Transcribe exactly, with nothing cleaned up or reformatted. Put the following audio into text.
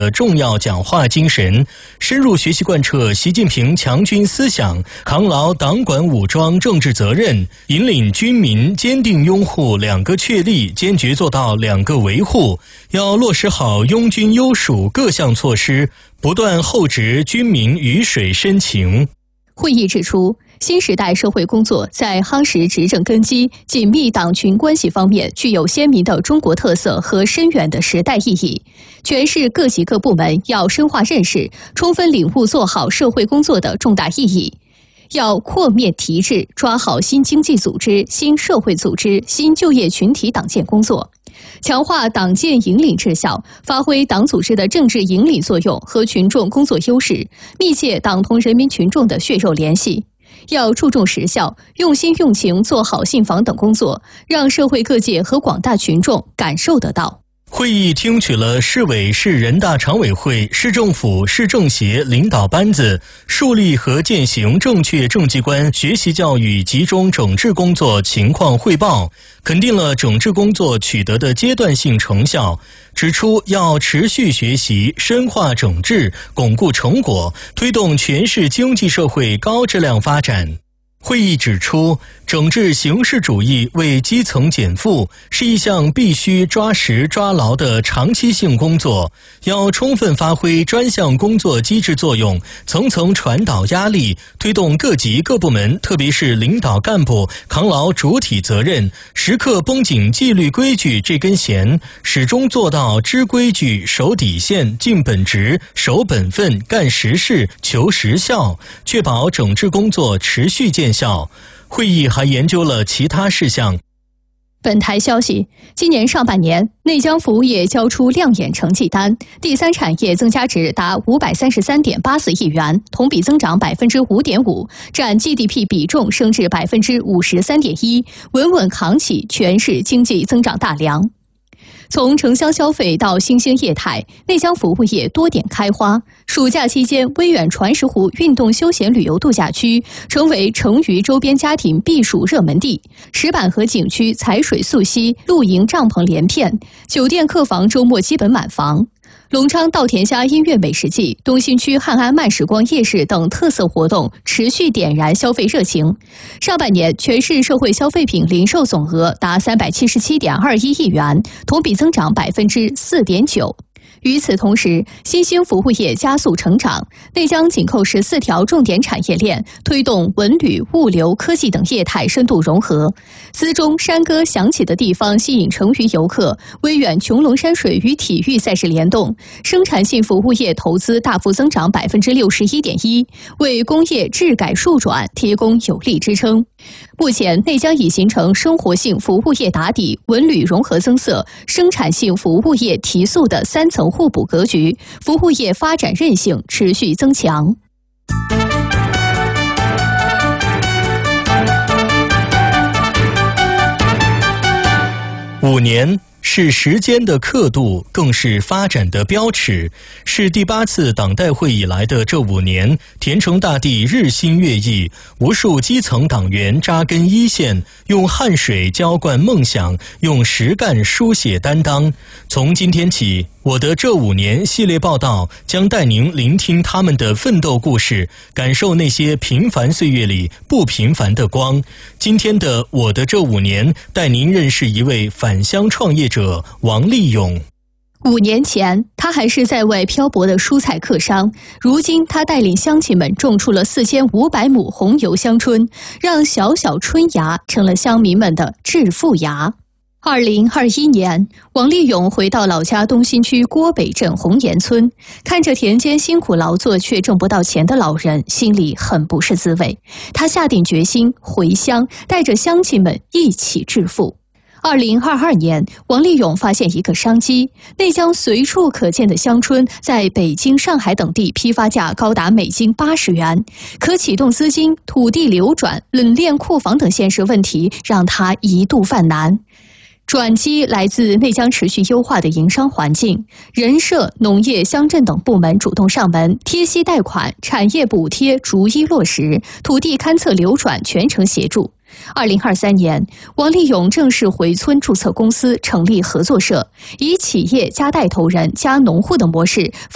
的重要讲话精神，深入学习贯彻习近平强军思想，扛牢党管武装政治责任，引领军民坚定拥护两个确立，坚决做到两个维护。要落实好拥军优属各项措施，不断厚植军民鱼水深情。 会议指出，新时代社会工作在夯实执政根基、紧密党群关系方面具有鲜明的中国特色和深远的时代意义。全市各级各部门要深化认识，充分领悟做好社会工作的重大意义。要扩面提质，抓好新经济组织、新社会组织、新就业群体党建工作，强化党建引领治效，发挥党组织的政治引领作用和群众工作优势，密切党同人民群众的血肉联系。要注重实效，用心用情做好信访等工作，让社会各界和广大群众感受得到。 会议听取了市委、市人大常委会、市政府、市政协领导班子树立和践行正确政绩观学习教育集中整治工作情况汇报，肯定了整治工作取得的阶段性成效，指出要持续学习，深化整治，巩固成果，推动全市经济社会高质量发展。会议指出，整治形式主义为基层减负是一项必须抓实抓牢的长期性工作，要充分发挥专项工作机制作用，层层传导压力，推动各级各部门，特别是领导干部扛牢主体责任，时刻绷紧纪律规矩这根弦，始终做到知规矩、守底线、尽本职、守本分、干实事、求实效，确保整治工作持续见效。会议还研究了其他事项。 本台消息，今年上半年，内江服务业交出亮眼成绩单，第三产业增加值达五百三十三点八四亿元，同比增长百分之五点五，占 G D P 比重升至百分之五十三点一，稳稳扛起全市经济增长大梁。从城乡消费到新兴业态，内江服务业多点开花。暑假期间，威远传石湖运动休闲旅游度假区成为成渝周边家庭避暑热门地。石板河景区采水溯溪，露营帐篷连片，酒店客房周末基本满房。隆昌稻田虾音乐美食季、东新区汉安慢时光夜市等特色活动持续点燃消费热情。上半年全市社会消费品零售总额达三百七十七点二一亿元，同比增长百分之四点九。与此同时，新兴服务业加速成长，内江紧扣十四条重点产业链，推动文旅、物流、科技等业态深度融合。资中山歌响起的地方吸引成渝游客，威远穹窿山水与体育赛事联动，生产性服务业投资大幅增长百分之六十一点一，为工业治改数转提供有力支撑。目前，内江已形成生活性服务业打底、文旅融合增色、生产性服务业提速的三层互补格局，服务业发展韧性持续增强。 五年是时间的刻度，更是发展的标尺。是第八次党代会以来的这五年，田城大地日新月异，无数基层党员扎根一线，用汗水浇灌梦想，用实干书写担当。从今天起，我的这五年系列报道将带您聆听他们的奋斗故事，感受那些平凡岁月里不平凡的光。今天的我的这五年，带您认识一位返乡创业者王立勇。 五年前，他还是在外漂泊的蔬菜客商，如今他带领乡亲们种出了四千五百亩红油香椿，让小小春芽成了乡民们的致富芽。二零二一年，王立勇回到老家东新区郭北镇红岩村，看着田间辛苦劳作却挣不到钱的老人，心里很不是滋味。他下定决心回乡，带着乡亲们一起致富。二零二二年，王立勇发现一个商机，内江随处可见的香椿在北京、上海等地批发价高达每斤八十元，可启动资金、土地流转、冷链库房等现实问题，让他一度犯难。转机来自内江持续优化的营商环境，人社、农业、乡镇等部门主动上门，贴息贷款、产业补贴逐一落实，土地勘测流转全程协助。二零二三年，王立勇正式回村注册公司，成立合作社，以企业加带头人加农户的模式